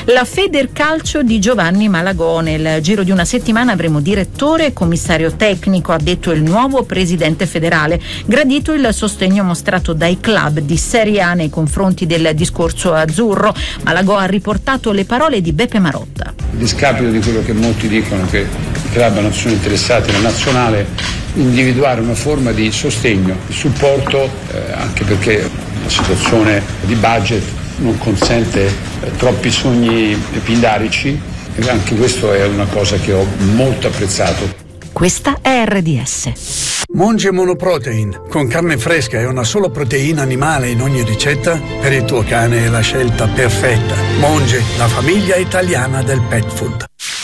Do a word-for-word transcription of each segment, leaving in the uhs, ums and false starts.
La Federcalcio di Giovanni Malagò. Nel giro di una settimana avremo direttore e commissario tecnico, ha detto il nuovo presidente federale. Gradito il sostegno mostrato dai club di Serie A nei confronti del discorso azzurro. Malagò ha riportato le parole di Beppe Marotta. A discapito di quello che molti dicono, che i club non sono interessati alla nazionale, individuare una forma di sostegno, di supporto, eh, anche perché la situazione di budget non consente eh, troppi sogni pindarici, e anche questo è una cosa che ho molto apprezzato. Questa è R D S. Monge Monoprotein, con carne fresca e una sola proteina animale in ogni ricetta, per il tuo cane è la scelta perfetta. Monge, la famiglia italiana del pet food.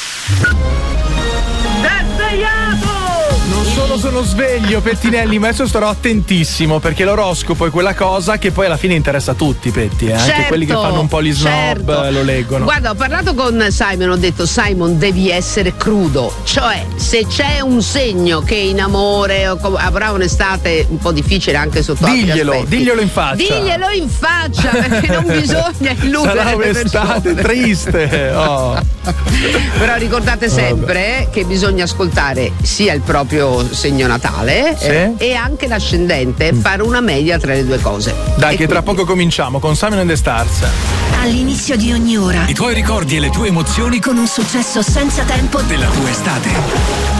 Non solo sono sveglio, Pettinelli, ma adesso starò attentissimo, perché l'oroscopo è quella cosa che poi alla fine interessa a tutti, Petti, eh? Certo, anche quelli che fanno un po' gli snob, certo. lo leggono. Guarda, ho parlato con Simon, ho detto: Simon, devi essere crudo, cioè se c'è un segno che in amore avrà un'estate un po' difficile anche sotto altri diglielo, aspetti, diglielo in faccia. Diglielo in faccia, perché non bisogna illudere sarà le un'estate persone. triste. Oh. Però ricordate sempre che bisogna ascoltare sia il proprio segno natale, sì, eh, e anche l'ascendente, fare una media tra le due cose. Dai, e che quindi... tra poco cominciamo con Simon and the Stars. All'inizio di ogni ora i tuoi ricordi e le tue emozioni con un successo senza tempo della tua estate.